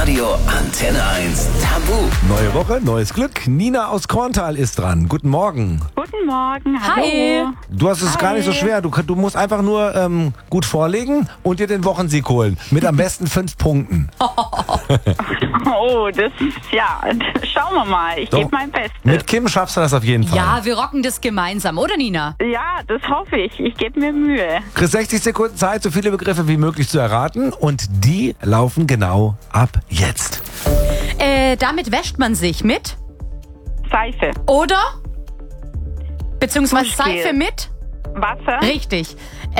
Radio Antenne 1 Tabu. Neue Woche, neues Glück. Nina aus Korntal ist dran. Guten Morgen. Guten Morgen, hallo. Hi. Du hast es gar nicht so schwer. Du musst einfach nur gut vorlegen und dir den Wochensieg holen. Mit am besten 5 Punkten. Oh, das schauen wir mal. Ich Doch. gebe mein Bestes. Mit Kim schaffst du das auf jeden Fall. Ja, wir rocken das gemeinsam, oder Nina? Ja, das hoffe ich. Ich gebe mir Mühe. Chris, 60 Sekunden Zeit, so viele Begriffe wie möglich zu erraten. Und die laufen genau ab jetzt. Damit wäscht man sich mit? Seife, Oder? Beziehungsweise Duschgel. Seife mit? Wasser, Richtig.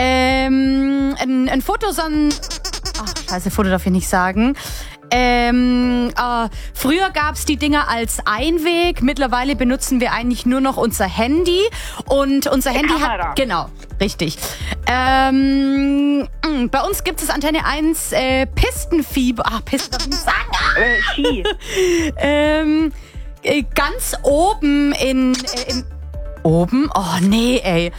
Ein Foto, Ach, scheiße, Foto darf ich nicht sagen. Früher gab's die Dinger als Einweg. Mittlerweile benutzen wir eigentlich nur noch unser Handy. Und unser Handy Kamera. hat... Genau, richtig. Bei uns gibt es Antenne 1 Pistenfieber. Ach, Pisten darf ich nicht sagen. Ski, Ganz oben in oben? Oh, nee, ey.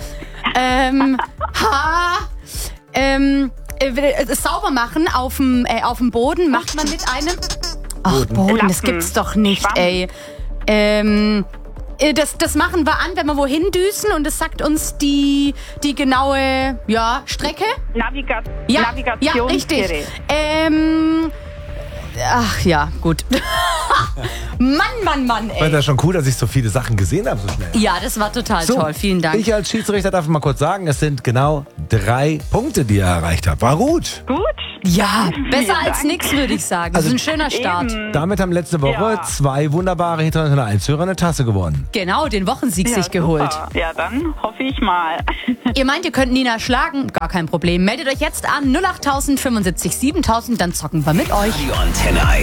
Sauber machen auf dem Boden macht man mit einem... Ach, Boden, das Lappen. gibt's doch nicht, Schwamm. ey. Das machen wir an, wenn wir wohin düsen und das sagt uns die genaue Strecke. Navigationsgerät. Ja, richtig. Ach ja, gut. Mann, Ich fand ey. das schon cool, dass ich so viele Sachen gesehen habe so schnell. Ja, das war total toll. Vielen Dank. Ich als Schiedsrichter darf mal kurz sagen, es sind genau 3 Punkte, die ihr erreicht habt. War gut. Gut. Ja, besser Vielen als Dank. nix, würde ich sagen. Das ist ein schöner Start. Eben. Damit haben letzte Woche Ja. 2 wunderbare Hintereinander 1-Hörer eine Tasse gewonnen. Genau, den Wochensieg sich geholt. Super. Ja, dann hoffe ich mal. Ihr meint, ihr könnt Nina schlagen? Gar kein Problem. Meldet euch jetzt an 08000 75 7000, dann zocken wir mit euch. Radio Antenne 1.